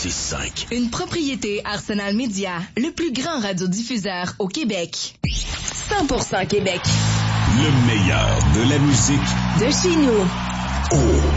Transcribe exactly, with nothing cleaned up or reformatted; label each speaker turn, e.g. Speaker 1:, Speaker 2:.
Speaker 1: six cinq.
Speaker 2: Une propriété Arsenal Média, le plus grand radiodiffuseur au Québec. cent pour cent Québec.
Speaker 1: Le meilleur de la musique
Speaker 2: de chez nous.
Speaker 1: Oh.